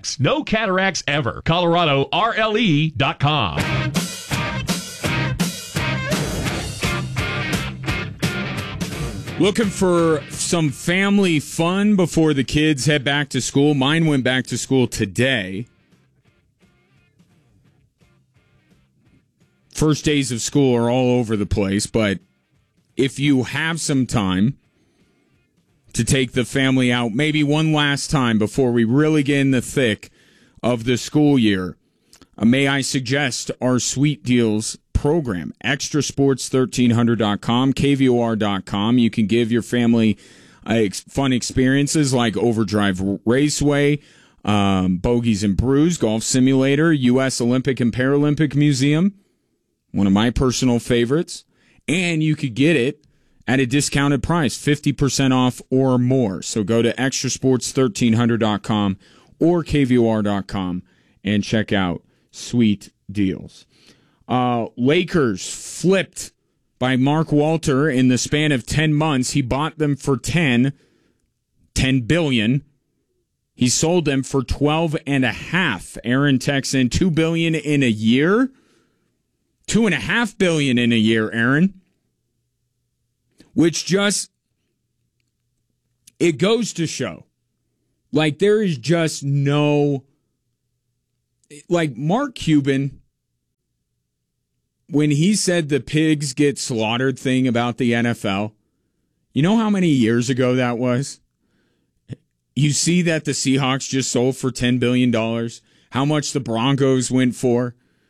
cataracts. No cataracts ever. ColoradoRLE.com. Looking for some family fun before the kids head back to school? Mine went back to school today. First days of school are all over the place, but if you have some time to take the family out, maybe one last time before we really get in the thick of the school year, may I suggest our Sweet Deals program, extrasports1300.com, kvor.com. You can give your family fun experiences like Overdrive Raceway, Bogies and Brews, Golf Simulator, U.S. Olympic and Paralympic Museum, one of my personal favorites, and you could get it at a discounted price, 50% off or more. So go to extrasports1300.com or kvor.com and check out Sweet Deals. Lakers flipped by Mark Walter in the span of 10 months. He bought them for $10 billion. He sold them for 12.5. Aaron texts in $2 billion in a year. $2.5 billion in a year, Aaron. Which just, it goes to show, like, there is just no, like, Mark Cuban, when he said the pigs get slaughtered thing about the NFL, you know how many years ago that was? You see that the Seahawks just sold for $10 billion, how much the Broncos went for.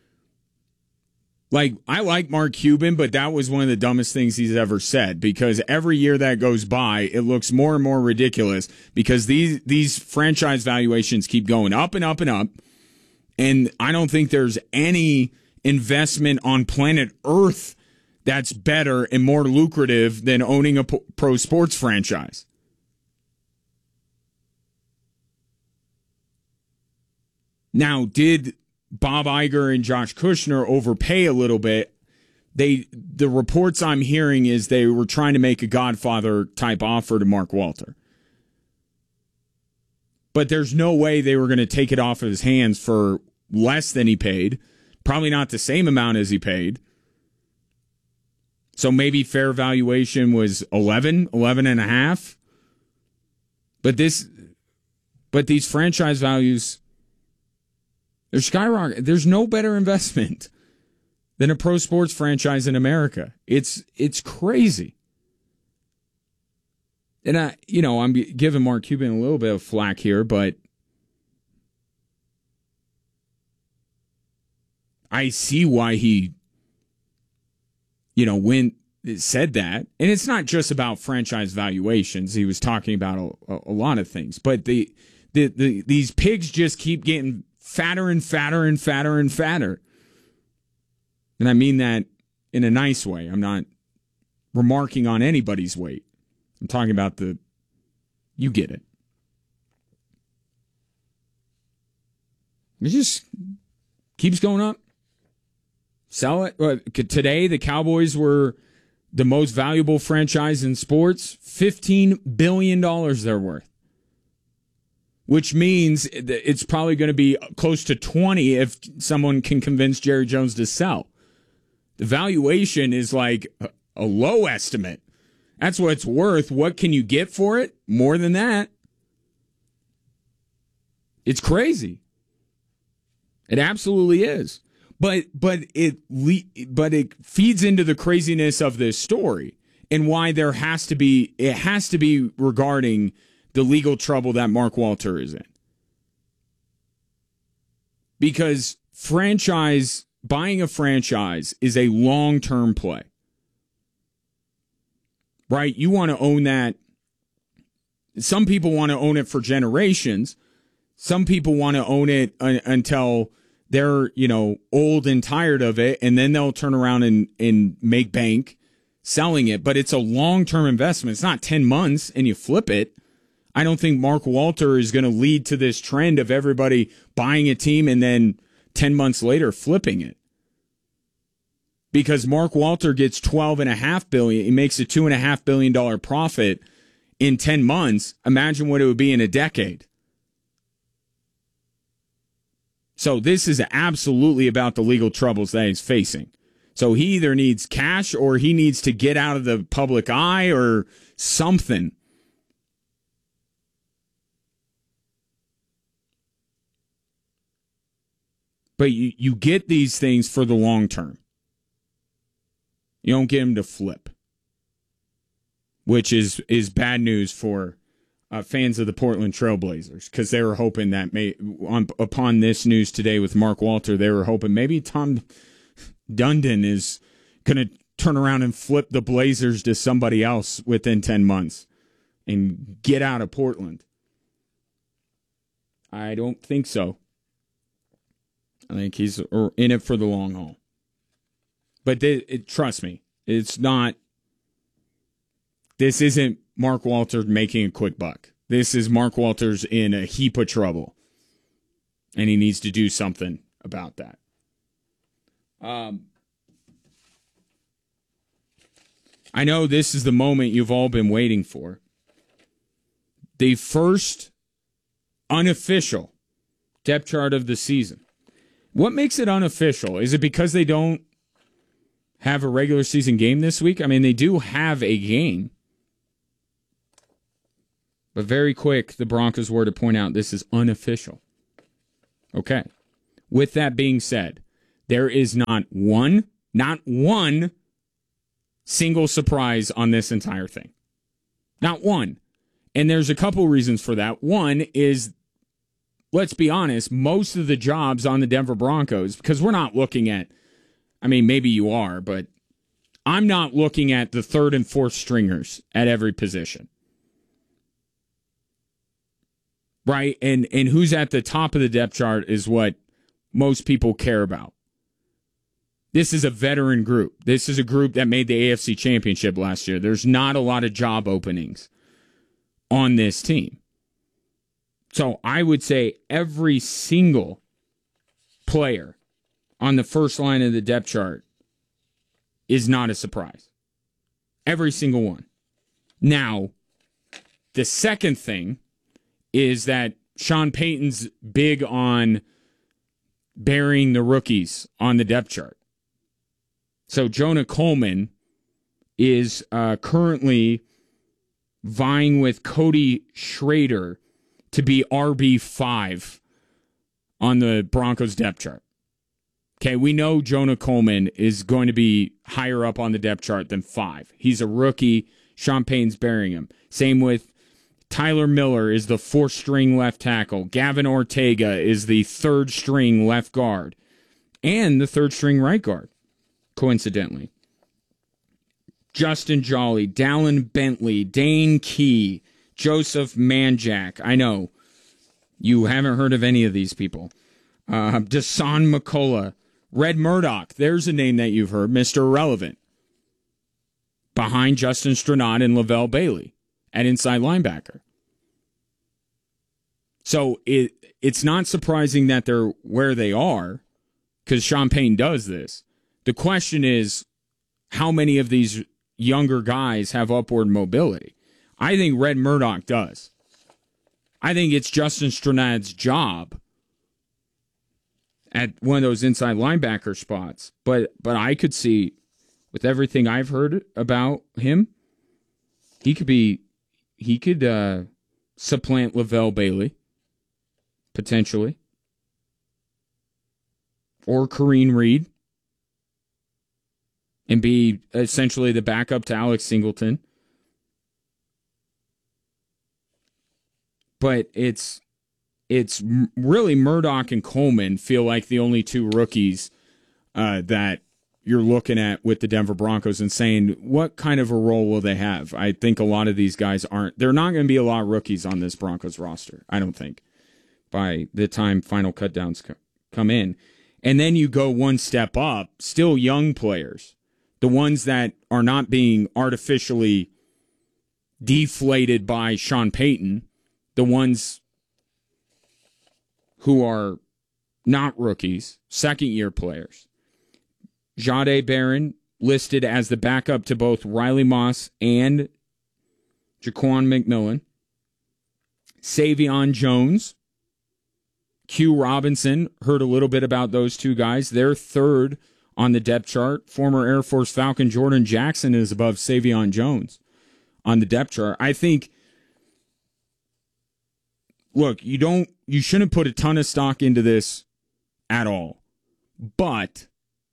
Like, I like Mark Cuban, but that was one of the dumbest things he's ever said, because every year that goes by, it looks more and more ridiculous because these franchise valuations keep going up and up and up. And I don't think there's any investment on planet Earth that's better and more lucrative than owning a pro sports franchise. Now, did Bob Iger and Josh Kushner overpay a little bit? The reports I'm hearing is they were trying to make a Godfather type offer to Mark Walter. But there's no way they were going to take it off of his hands for less than he paid. Probably not the same amount as he paid. So maybe fair valuation was 11 and a half. But these franchise values, they're skyrocketing. There's no better investment than a pro sports franchise in America. It's crazy. And I'm giving Mark Cuban a little bit of flack here, but I see why he, said that. And it's not just about franchise valuations. He was talking about a lot of things. But these pigs just keep getting fatter and fatter and fatter and fatter. And I mean that in a nice way. I'm not remarking on anybody's weight. I'm talking about you get it. It just keeps going up. Sell it. Today, the Cowboys were the most valuable franchise in sports. $15 billion they're worth. Which means it's probably going to be close to 20 if someone can convince Jerry Jones to sell. The valuation is like a low estimate. That's what it's worth. What can you get for it? More than that. It's crazy. It absolutely is. But it feeds into the craziness of this story and why it has to be regarding the legal trouble that Mark Walter is in. Because buying a franchise is a long-term play. Right? You want to own that. Some people want to own it for generations. Some people want to own it until they're, old and tired of it, and then they'll turn around and make bank selling it. But it's a long-term investment. It's not 10 months and you flip it. I don't think Mark Walter is going to lead to this trend of everybody buying a team and then 10 months later flipping it. Because Mark Walter gets $12.5 billion, he makes a $2.5 billion profit in 10 months. Imagine what it would be in a decade. So this is absolutely about the legal troubles that he's facing. So he either needs cash or he needs to get out of the public eye or something. But you get these things for the long term. You don't get them to flip, which is bad news for fans of the Portland Trailblazers, because they were hoping that upon this news today with Mark Walter, they were hoping maybe Tom Dundon is going to turn around and flip the Blazers to somebody else within 10 months and get out of Portland. I don't think so. I think he's in it for the long haul. But trust me, it's not. This isn't Mark Walters making a quick buck. This is Mark Walters in a heap of trouble. And he needs to do something about that. I know this is the moment you've all been waiting for. The first unofficial depth chart of the season. What makes it unofficial? Is it because they don't have a regular season game this week? I mean, they do have a game. But very quick, the Broncos were to point out this is unofficial. Okay. With that being said, there is not one single surprise on this entire thing. Not one. And there's a couple reasons for that. One is, let's be honest, most of the jobs on the Denver Broncos, because we're not looking at, I mean, maybe you are, but I'm not looking at the third and fourth stringers at every position. Right? And who's at the top of the depth chart is what most people care about. This is a veteran group. This is a group that made the AFC Championship last year. There's not a lot of job openings on this team. So I would say every single player on the first line of the depth chart is not a surprise. Every single one. Now, the second thing is that Sean Payton's big on burying the rookies on the depth chart. So Jonah Coleman is currently vying with Cody Schrader to be RB5 on the Broncos depth chart. Okay, we know Jonah Coleman is going to be higher up on the depth chart than 5. He's a rookie. Sean Payton's burying him. Same with Tyler Miller is the 4th-string left tackle. Gavin Ortega is the 3rd-string left guard. And the 3rd-string right guard, coincidentally. Justin Jolly, Dallin Bentley, Dane Key, Joseph Manjack. I know you haven't heard of any of these people. Dasan McCullough, Red Murdoch. There's a name that you've heard, Mr. Irrelevant. Behind Justin Stranad and Lavelle Bailey at inside linebacker. So it's not surprising that they're where they are because Sean Payton does this. The question is, how many of these younger guys have upward mobility? I think Red Murdoch does. I think it's Justin Stranad's job at one of those inside linebacker spots. But I could see, with everything I've heard about him, he could supplant Lavelle Bailey, potentially. Or Kareem Reed. And be essentially the backup to Alex Singleton. But it's really Murdoch and Coleman feel like the only two rookies that you're looking at with the Denver Broncos and saying, what kind of a role will they have? I think a lot of these guys aren't. There are not going to be a lot of rookies on this Broncos roster, I don't think, by the time final cutdowns come in. And then you go one step up, still young players. The ones that are not being artificially deflated by Sean Payton, the ones who are not rookies, second-year players. Jahdae Barron listed as the backup to both Riley Moss and Jaquan McMillan. Savion Jones Q Robinson, heard a little bit about those two guys. They're third on the depth chart. Former Air Force Falcon Jordan Jackson is above Savion Jones on the depth chart. I think, look, you shouldn't put a ton of stock into this at all. But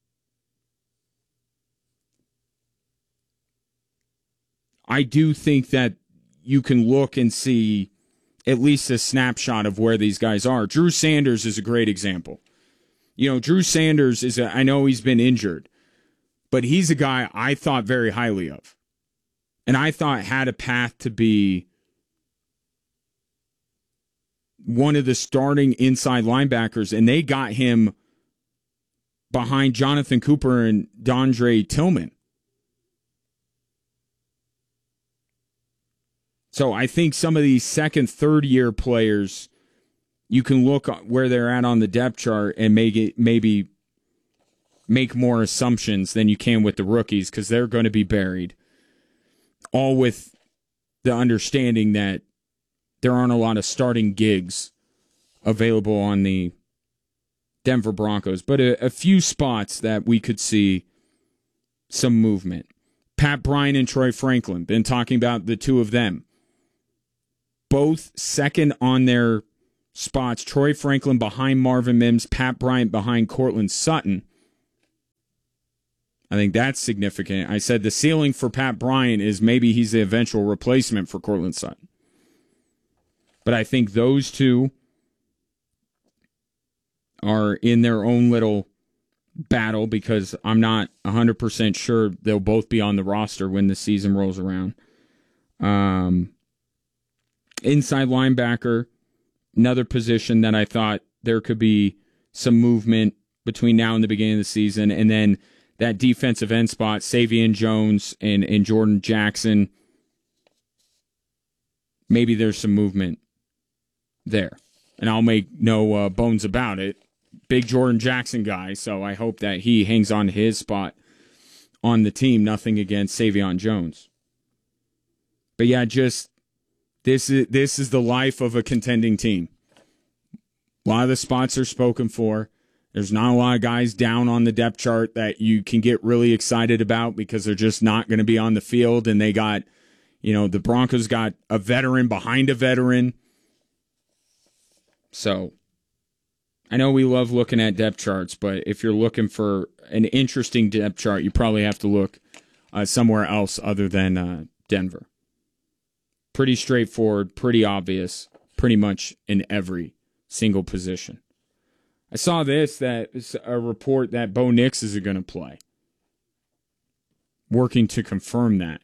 I do think that you can look and see at least a snapshot of where these guys are. Drew Sanders is a great example. Drew Sanders I know he's been injured, but he's a guy I thought very highly of. And I thought had a path to be one of the starting inside linebackers, and they got him behind Jonathan Cooper and Dondre Tillman. So I think some of these second, third-year players, you can look where they're at on the depth chart and maybe make more assumptions than you can with the rookies because they're going to be buried. All with the understanding that there aren't a lot of starting gigs available on the Denver Broncos, but a few spots that we could see some movement. Pat Bryant and Troy Franklin, been talking about the two of them. Both second on their spots. Troy Franklin behind Marvin Mims, Pat Bryant behind Cortland Sutton. I think that's significant. I said the ceiling for Pat Bryant is maybe he's the eventual replacement for Cortland Sutton. But I think those two are in their own little battle because I'm not 100% sure they'll both be on the roster when the season rolls around. Inside linebacker, another position that I thought there could be some movement between now and the beginning of the season. And then that defensive end spot, Savion Jones and Jordan Jackson, maybe there's some movement there. And I'll make no bones about it. Big Jordan Jackson guy, so I hope that he hangs on to his spot on the team. Nothing against Savion Jones. But yeah, just this is the life of a contending team. A lot of the spots are spoken for. There's not a lot of guys down on the depth chart that you can get really excited about because they're just not going to be on the field. And they got, the Broncos got a veteran behind a veteran. So I know we love looking at depth charts, but if you're looking for an interesting depth chart, you probably have to look somewhere else other than Denver. Pretty straightforward, pretty obvious, pretty much in every single position. I saw that is a report that Bo Nix is going to play. Working to confirm that.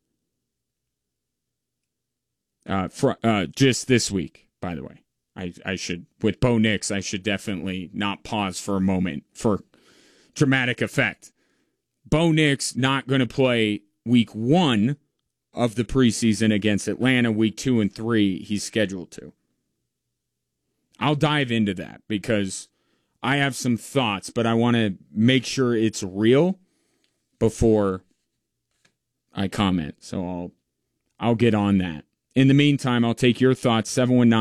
Just this week, by the way. I should, with Bo Nix, I should definitely not pause for a moment for dramatic effect. Bo Nix not going to play week 1 of the preseason against Atlanta. Week 2 and 3, he's scheduled to. I'll dive into that because I have some thoughts, but I want to make sure it's real before I comment. So I'll get on that. In the meantime, I'll take your thoughts,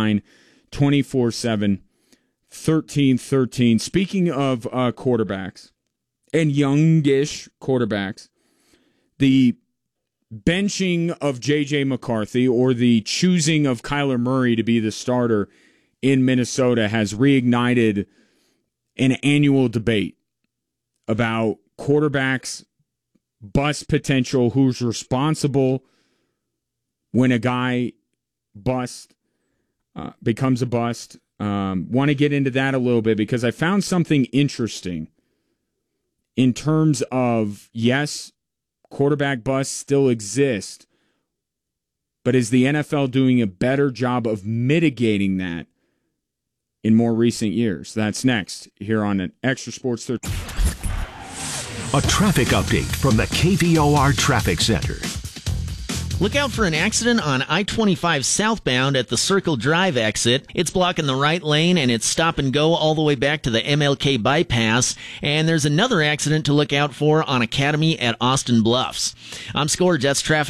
719-24/7-1313. Speaking of quarterbacks and youngish quarterbacks, the benching of J.J. McCarthy or the choosing of Kyler Murray to be the starter in Minnesota has reignited an annual debate about quarterbacks' bust potential, who's responsible when a guy becomes a bust. Want to get into that a little bit because I found something interesting in terms of, yes, quarterback busts still exist, but is the NFL doing a better job of mitigating that in more recent years? That's next here on an Extra Sports 13. A traffic update from the KVOR Traffic Center. Look out for an accident on I-25 southbound at the Circle Drive exit. It's blocking the right lane and it's stop and go all the way back to the MLK bypass. And there's another accident to look out for on Academy at Austin Bluffs. I'm Score Jets Traffic.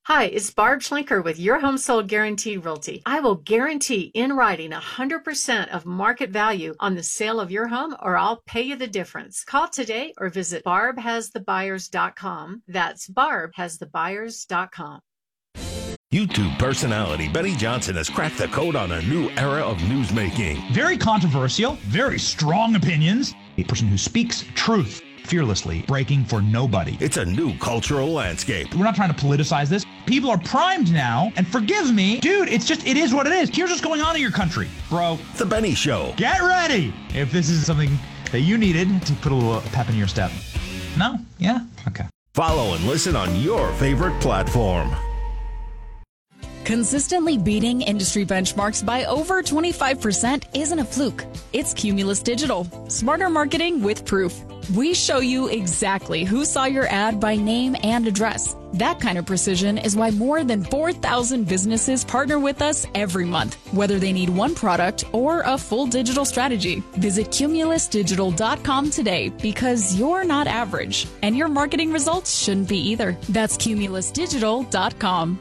Hi, it's Barb Schlinker with Your Home Sold Guaranteed Realty. I will guarantee in writing 100% of market value on the sale of your home, or I'll pay you the difference. Call today or visit barbhasthebuyers.com. That's barbhasthebuyers.com. YouTube personality Benny Johnson has cracked the code on a new era of newsmaking. Very controversial, very strong opinions. A person who speaks truth fearlessly, breaking for nobody. It's a new cultural landscape. We're not trying to politicize this. People are primed now, and forgive me, dude, it is what it is. Here's what's going on in your country, bro. The Benny Show. Get ready if this is something that you needed to put a little pep in your step. No? Yeah? Okay. Follow and listen on your favorite platform. Consistently beating industry benchmarks by over 25% isn't a fluke. It's Cumulus Digital. Smarter marketing with proof. We show you exactly who saw your ad by name and address. That kind of precision is why more than 4,000 businesses partner with us every month, whether they need one product or a full digital strategy. Visit cumulusdigital.com today, because you're not average, and your marketing results shouldn't be either. That's cumulusdigital.com.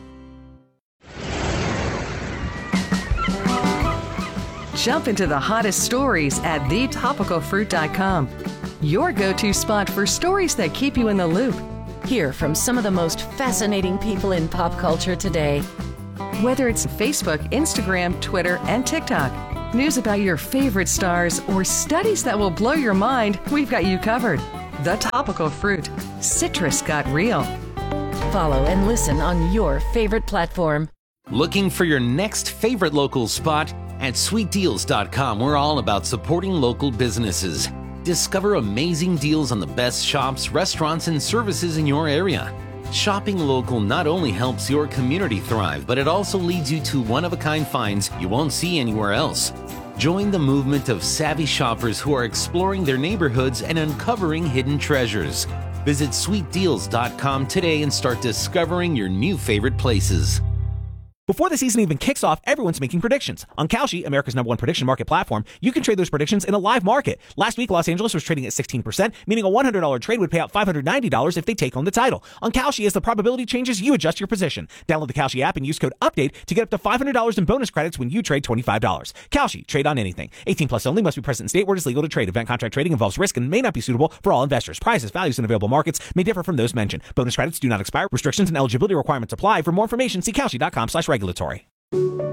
Jump into the hottest stories at thetopicalfruit.com. Your go-to spot for stories that keep you in the loop. Hear from some of the most fascinating people in pop culture today. Whether it's Facebook, Instagram, Twitter, and TikTok, news about your favorite stars, or studies that will blow your mind, we've got you covered. The Topical Fruit. Citrus got real. Follow and listen on your favorite platform. Looking for your next favorite local spot? At sweetdeals.com, we're all about supporting local businesses. Discover amazing deals on the best shops, restaurants, and services in your area. Shopping local not only helps your community thrive, but it also leads you to one-of-a-kind finds you won't see anywhere else. Join the movement of savvy shoppers who are exploring their neighborhoods and uncovering hidden treasures. Visit sweetdeals.com today and start discovering your new favorite places. Before the season even kicks off, everyone's making predictions. On Kalshi, America's #1 prediction market platform, you can trade those predictions in a live market. Last week, Los Angeles was trading at 16%, meaning a $100 trade would pay out $590 if they take home the title. On Kalshi, as the probability changes, you adjust your position. Download the Kalshi app and use code UPDATE to get up to $500 in bonus credits when you trade $25. Kalshi, trade on anything. 18 plus only, must be present in state where it is legal to trade. Event contract trading involves risk and may not be suitable for all investors. Prices, values, and available markets may differ from those mentioned. Bonus credits do not expire. Restrictions and eligibility requirements apply. For more information, see Kalshi.com/regulatory.